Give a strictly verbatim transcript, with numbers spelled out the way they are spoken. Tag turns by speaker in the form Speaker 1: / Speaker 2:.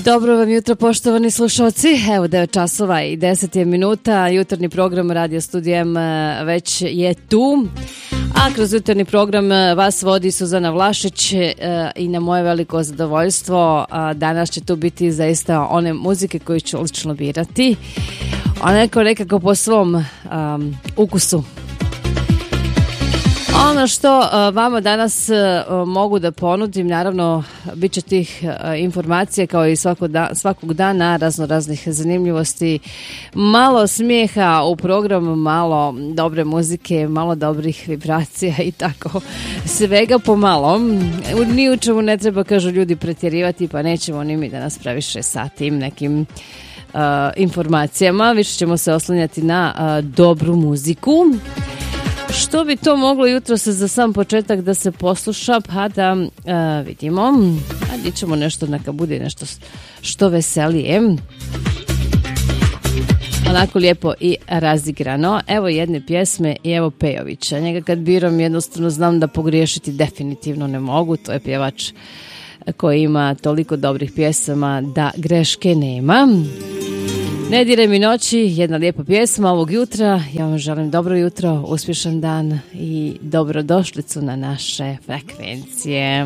Speaker 1: Dobro vam jutro, poštovani slušalci. Evo devet časova i deset minuta. Jutarnji program Radio Studio M već je tu. A kroz jutarnji program vas vodi Suzana Vlašić i na moje veliko zadovoljstvo danas će tu biti zaista one muzike koje ću lično birati. Onako nekako po svom um, ukusu. Ono što uh, vama danas uh, mogu da ponudim, naravno, bit će tih uh, informacija kao i svako da, svakog dana, razno raznih zanimljivosti, malo smijeha u programu, malo dobre muzike, malo dobrih vibracija i tako, svega pomalo. Ni u čemu ne treba, kažu ljudi, pretjerivati, pa nećemo ni mi da nas previše sa tim nekim uh, informacijama, više ćemo se oslanjati na uh, dobru muziku. Što bi to moglo jutro se za sam početak da se posluša, pa da uh, vidimo. Ajde ćemo nešto, neka bude nešto što veselije. Onako lijepo i razigrano. Evo jedne pjesme i evo Pejovića. Njega kad biram jednostavno znam da pogriješiti definitivno ne mogu. To je pjevač koji ima toliko dobrih pjesama da greške nema. Ne diraj mi noći, jedna lijepa pjesma ovog jutra. Ja vam želim dobro jutro, uspješan dan i dobrodošlicu na naše frekvencije.